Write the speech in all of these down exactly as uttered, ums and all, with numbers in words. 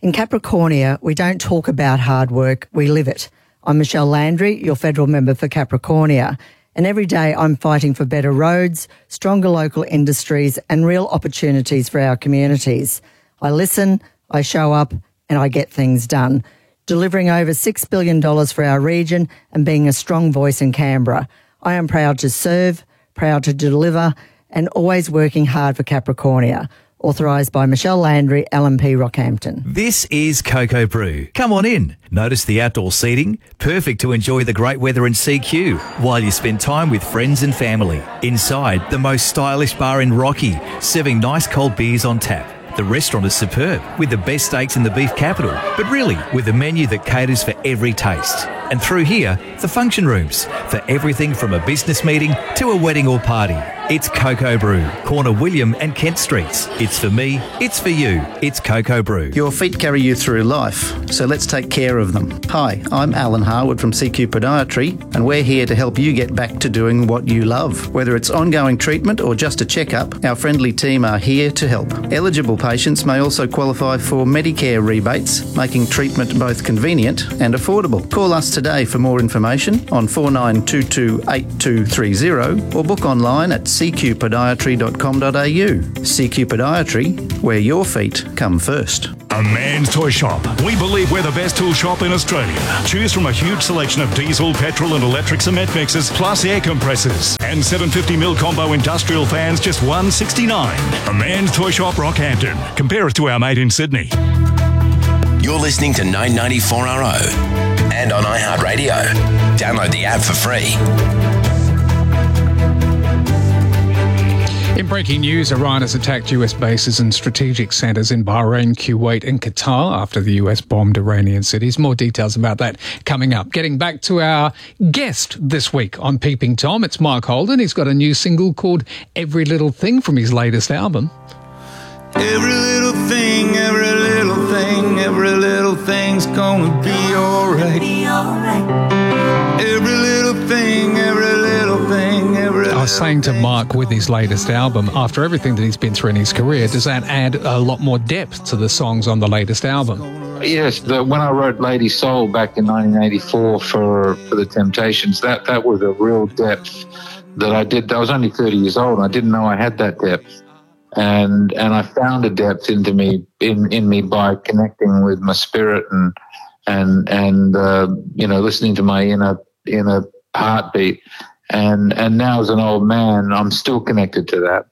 In Capricornia, we don't talk about hard work, we live it. I'm Michelle Landry, your federal member for Capricornia, and every day I'm fighting for better roads, stronger local industries and real opportunities for our communities. I listen, I show up and I get things done, delivering over six billion dollars for our region and being a strong voice in Canberra. I am proud to serve, proud to deliver and always working hard for Capricornia. Authorised by Michelle Landry, L M P Rockhampton. This is Cocoa Brew. Come on in. Notice the outdoor seating? Perfect to enjoy the great weather in C Q while you spend time with friends and family. Inside, the most stylish bar in Rocky, serving nice cold beers on tap. The restaurant is superb, with the best steaks in the beef capital, but really with a menu that caters for every taste. And through here, the function rooms, for everything from a business meeting to a wedding or party. It's Cocoa Brew, corner William and Kent Streets. It's for me, it's for you, it's Cocoa Brew. Your feet carry you through life, so let's take care of them. Hi, I'm Alan Harwood from C Q Podiatry, and we're here to help you get back to doing what you love. Whether it's ongoing treatment or just a checkup, our friendly team are here to help. Eligible patients may also qualify for Medicare rebates, making treatment both convenient and affordable. Call us today for more information on four nine two two, eight two three zero or book online at c q podiatry dot com dot a u. C Q Podiatry, where your feet come first. A Man's Toy Shop. We believe we're the best tool shop in Australia. Choose from a huge selection of diesel, petrol and electric cement mixers, plus air compressors. And seven hundred fifty mil combo industrial fans, just one hundred sixty-nine dollars. A Man's Toy Shop, Rockhampton. Compare us to our mate in Sydney. You're listening to nine ninety-four R O and on iHeartRadio. Download the app for free. In breaking news, Iran has attacked U S bases and strategic centres in Bahrain, Kuwait and Qatar after the U S bombed Iranian cities. More details about that coming up. Getting back to our guest this week on Peeping Tom, it's Mark Holden. He's got a new single called Every Little Thing from his latest album. Every little thing, every little thing, every little thing's gonna be alright. Every little thing, every little thing, every I was saying to Mark with his latest album, after everything that he's been through in his career, does that add a lot more depth to the songs on the latest album? Yes, the, when I wrote Lady Soul back in nineteen eighty-four for, for The Temptations, that, that was a real depth that I did. I was only thirty years old and I didn't know I had that depth. And and I found a depth into me in, in me by connecting with my spirit and and and uh, you know, listening to my inner inner heartbeat. And and now as an old man, I'm still connected to that.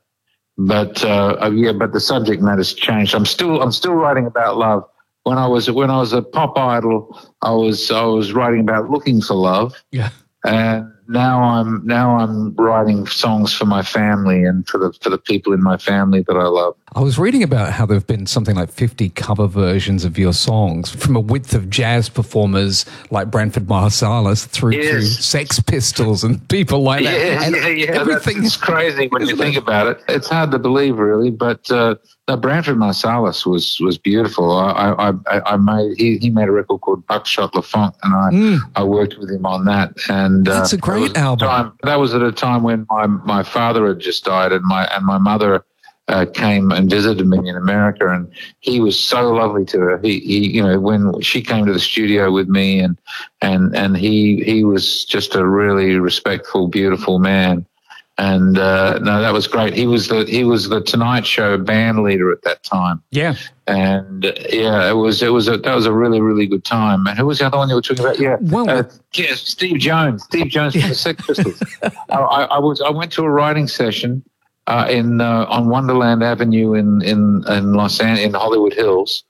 But uh, yeah, but the subject matter's changed. I'm still I'm still writing about love. When I was when I was a pop idol, I was I was writing about looking for love. Yeah. And now I'm now I'm writing songs for my family and for the for the people in my family that I love. I was reading about how there have been something like fifty cover versions of your songs from a width of jazz performers like Branford Marsalis through Yes. to Sex Pistols and people like that. Yeah, And yeah, yeah. everything That's crazy when you think about it. It's hard to believe, really. But uh, no, Branford Marsalis was was beautiful. I I, I, I made he, he made a record called Buckshot LaFont, and I Mm. I worked with him on that. And uh, That's a great that was at a album. time- that was at a time when my my father had just died, and my and my mother. Uh, came and visited me in America, and he was so lovely to her. He, he, you know, when she came to the studio with me, and and and he he was just a really respectful, beautiful man. And uh, no, that was great. He was the he was the Tonight Show band leader at that time. Yeah. And uh, yeah, it was it was a that was a really really good time. And who was the other one you were talking about? Yeah, Well- uh, yeah, Steve Jones. Steve Jones from the Sex Pistols. I, I, I was I went to a writing session. Uh, in uh, on Wonderland Avenue in in in Los An- in Hollywood Hills,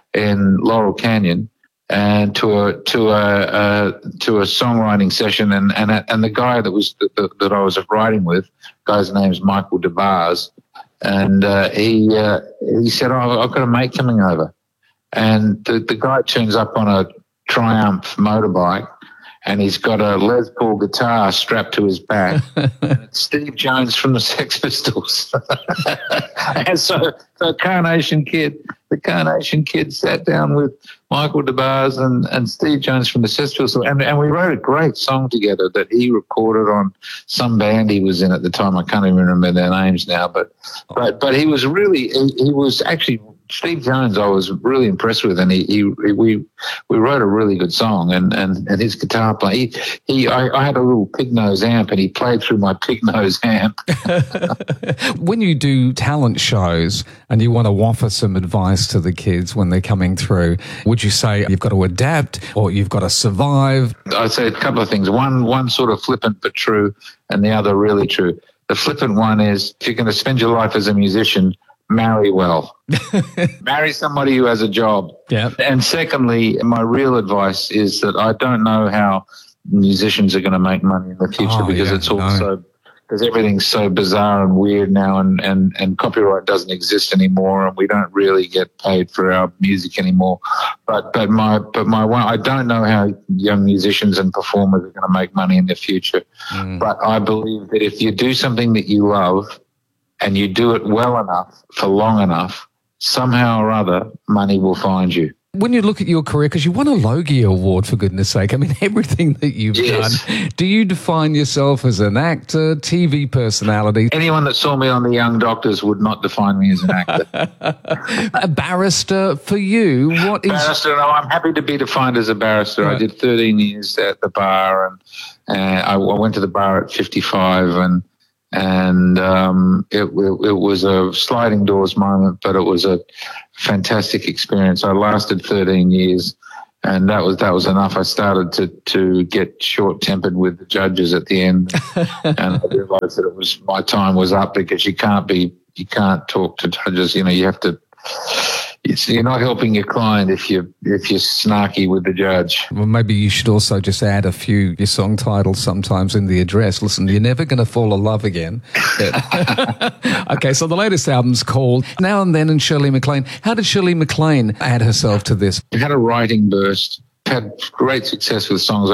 in Laurel Canyon, and to a to a uh, to a songwriting session, and and and the guy that was that, that I was writing with, guy's name's Michael DeBars, and uh, he uh, he said, "Oh, I've got a mate coming over," and the the guy turns up on a Triumph motorbike. And he's got a Les Paul guitar strapped to his back. And it's Steve Jones from the Sex Pistols. And so, so Carnation Kid, the Carnation Kid sat down with Michael DeBars and, and Steve Jones from the Sex Pistols. And, and we wrote a great song together that he recorded on some band he was in at the time. I can't even remember their names now. But but, but he was really, he, he was actually Steve Jones, I was really impressed with, and he, he we we wrote a really good song, and, and, and his guitar play. He, he I, I had a little pig nose amp, and he played through my pig nose amp. When you do talent shows and you want to offer some advice to the kids when they're coming through, would you say you've got to adapt or you've got to survive? I'd say a couple of things. One, one sort of flippant but true, and the other really true. The flippant one is, if you're going to spend your life as a musician, marry well. Marry somebody who has a job. Yeah. And secondly, my real advice is that I don't know how musicians are going to make money in the future oh, because yeah, it's all no. so, because everything's so bizarre and weird now, and, and, and copyright doesn't exist anymore, and we don't really get paid for our music anymore. But but my but my one, I don't know how young musicians and performers are going to make money in the future. Mm. But I believe that if you do something that you love and you do it well enough for long enough, somehow or other, money will find you. When you look at your career, because you won a Logie Award, for goodness sake, I mean, everything that you've yes. done, do you define yourself as an actor, T V personality? Anyone that saw me on The Young Doctors would not define me as an actor. A barrister for you, what is... Barrister, no, I'm happy to be defined as a barrister. Right. I did thirteen years at the bar, and, and I, I went to the bar at fifty-five, and And um, it, it, it was a sliding doors moment, but it was a fantastic experience. I lasted thirteen years, and that was that was enough. I started to to get short-tempered with the judges at the end, and I realised that it was my time was up, because you can't be you can't talk to judges. You know, you have to. It's, you're not helping your client if you if you're snarky with the judge. Well, maybe you should also just add a few your song titles sometimes in the address. Listen, you're never going to fall in love again. Okay, so the latest album's called Now and Then and Shirley MacLaine. How did Shirley MacLaine add herself to this? I had a writing burst. Had great success with songs